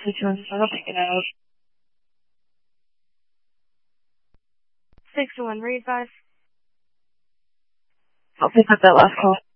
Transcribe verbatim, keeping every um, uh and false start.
Which one's I'll pick it out. Six to one, read five. I'll pick up that last call.